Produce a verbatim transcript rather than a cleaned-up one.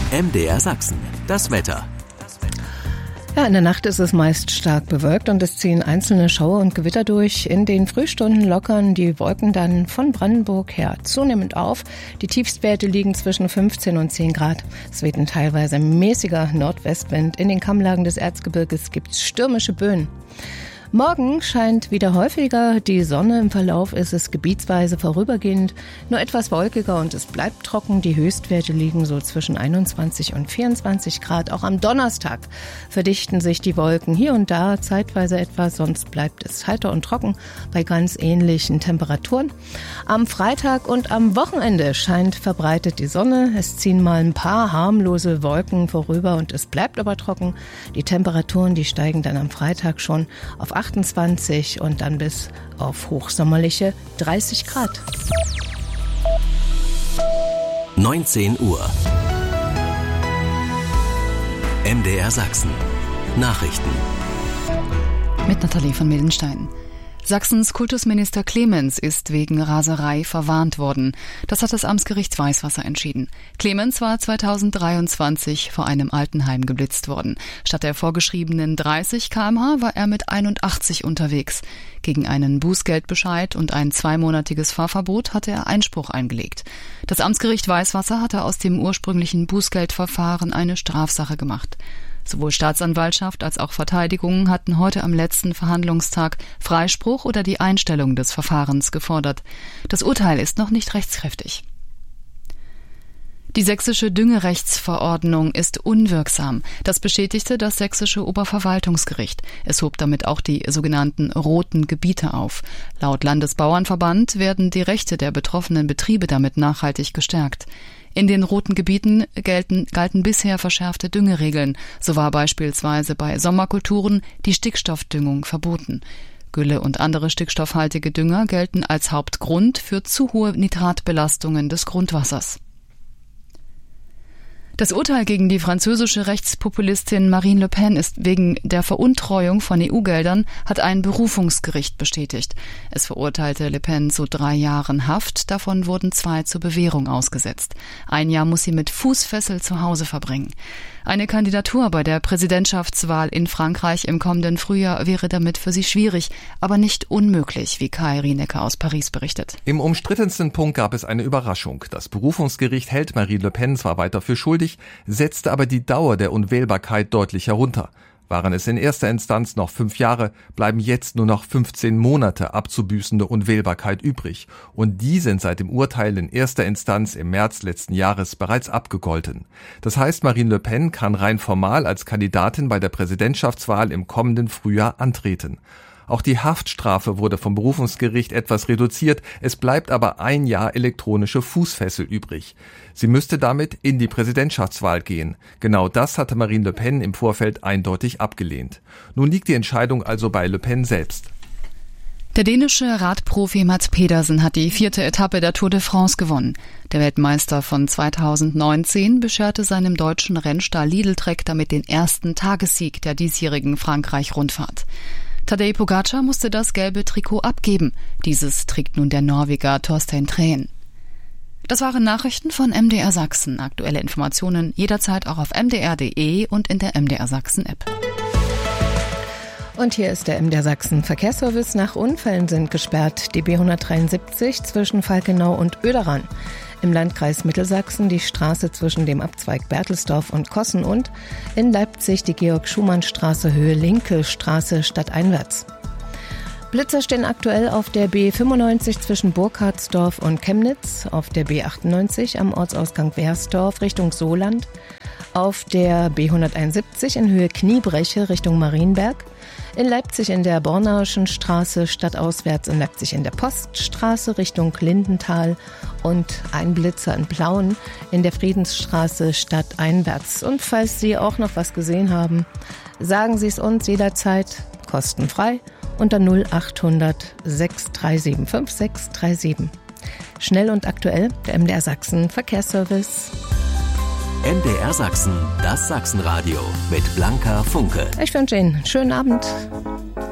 M D R Sachsen, das Wetter. Ja, in der Nacht ist es meist stark bewölkt und es ziehen einzelne Schauer und Gewitter durch. In den Frühstunden lockern die Wolken dann von Brandenburg her zunehmend auf. Die Tiefstwerte liegen zwischen fünfzehn und zehn Grad. Es weht ein teilweise mäßiger Nordwestwind. In den Kammlagen des Erzgebirges gibt es stürmische Böen. Morgen scheint wieder häufiger die Sonne. Im Verlauf ist es gebietsweise vorübergehend nur etwas wolkiger und es bleibt trocken. Die Höchstwerte liegen so zwischen einundzwanzig und vierundzwanzig Grad. Auch am Donnerstag verdichten sich die Wolken hier und da zeitweise etwas, sonst bleibt es heiter und trocken bei ganz ähnlichen Temperaturen. Am Freitag und am Wochenende scheint verbreitet die Sonne. Es ziehen mal ein paar harmlose Wolken vorüber und es bleibt aber trocken. Die Temperaturen, die steigen dann am Freitag schon auf achtundzwanzig und dann bis auf hochsommerliche dreißig Grad. neunzehn Uhr. M D R Sachsen. Nachrichten. Mit Nathalie von Mildenstein. Sachsens Kultusminister Clemens ist wegen Raserei verwarnt worden. Das hat das Amtsgericht Weißwasser entschieden. Clemens war zweitausenddreiundzwanzig vor einem Altenheim geblitzt worden. Statt der vorgeschriebenen dreißig Kilometer pro Stunde war er mit einundachtzig unterwegs. Gegen einen Bußgeldbescheid und ein zweimonatiges Fahrverbot hatte er Einspruch eingelegt. Das Amtsgericht Weißwasser hatte aus dem ursprünglichen Bußgeldverfahren eine Strafsache gemacht. Sowohl Staatsanwaltschaft als auch Verteidigung hatten heute am letzten Verhandlungstag Freispruch oder die Einstellung des Verfahrens gefordert. Das Urteil ist noch nicht rechtskräftig. Die sächsische Düngerechtsverordnung ist unwirksam. Das bestätigte das sächsische Oberverwaltungsgericht. Es hob damit auch die sogenannten roten Gebiete auf. Laut Landesbauernverband werden die Rechte der betroffenen Betriebe damit nachhaltig gestärkt. In den roten Gebieten gelten, galten bisher verschärfte Düngeregeln. So war beispielsweise bei Sommerkulturen die Stickstoffdüngung verboten. Gülle und andere stickstoffhaltige Dünger gelten als Hauptgrund für zu hohe Nitratbelastungen des Grundwassers. Das Urteil gegen die französische Rechtspopulistin Marine Le Pen ist wegen der Veruntreuung von E U-Geldern, hat ein Berufungsgericht bestätigt. Es verurteilte Le Pen zu drei Jahren Haft, davon wurden zwei zur Bewährung ausgesetzt. Ein Jahr muss sie mit Fußfessel zu Hause verbringen. Eine Kandidatur bei der Präsidentschaftswahl in Frankreich im kommenden Frühjahr wäre damit für sie schwierig, aber nicht unmöglich, wie Kai Rienecker aus Paris berichtet. Im umstrittensten Punkt gab es eine Überraschung. Das Berufungsgericht hält Marine Le Pen zwar weiter für schuldig, setzte aber die Dauer der Unwählbarkeit deutlich herunter. Waren es in erster Instanz noch fünf Jahre, bleiben jetzt nur noch fünfzehn Monate abzubüßende Unwählbarkeit übrig. Und die sind seit dem Urteil in erster Instanz im März letzten Jahres bereits abgegolten. Das heißt, Marine Le Pen kann rein formal als Kandidatin bei der Präsidentschaftswahl im kommenden Frühjahr antreten. Auch die Haftstrafe wurde vom Berufungsgericht etwas reduziert. Es bleibt aber ein Jahr elektronische Fußfessel übrig. Sie müsste damit in die Präsidentschaftswahl gehen. Genau das hatte Marine Le Pen im Vorfeld eindeutig abgelehnt. Nun liegt die Entscheidung also bei Le Pen selbst. Der dänische Radprofi Mads Pedersen hat die vierte Etappe der Tour de France gewonnen. Der Weltmeister von zweitausendneunzehn bescherte seinem deutschen Rennstall Lidl-Trek damit den ersten Tagessieg der diesjährigen Frankreich-Rundfahrt. Tadej Pogacar musste das gelbe Trikot abgeben. Dieses trägt nun der Norweger Torstein Træn. Das waren Nachrichten von M D R Sachsen. Aktuelle Informationen jederzeit auch auf m d r punkt d e und in der M D R Sachsen App. Und hier ist der M D R Sachsen Verkehrsservice. Nach Unfällen sind gesperrt die B hundertdreiundsiebzig zwischen Falkenau und Oederan. Im Landkreis Mittelsachsen die Straße zwischen dem Abzweig Berthelsdorf und Kossen und in Leipzig die Georg-Schumann-Straße Höhe Linke Straße stadteinwärts. Blitzer stehen aktuell auf der B fünfundneunzig zwischen Burkhardsdorf und Chemnitz, auf der B achtundneunzig am Ortsausgang Wersdorf Richtung Soland, auf der B hunderteinundsiebzig in Höhe Kniebreche Richtung Marienberg, in Leipzig in der Bornauischen Straße stadtauswärts, in Leipzig in der Poststraße Richtung Lindenthal und ein Blitzer in Plauen in der Friedensstraße stadteinwärts. Und falls Sie auch noch was gesehen haben, sagen Sie es uns jederzeit kostenfrei unter null achthundert sechs drei sieben fünf sechs drei sieben. Schnell und aktuell, der M D R Sachsen Verkehrsservice. M D R Sachsen, das Sachsenradio mit Blanka Funke. Ich wünsche Ihnen einen schönen Abend.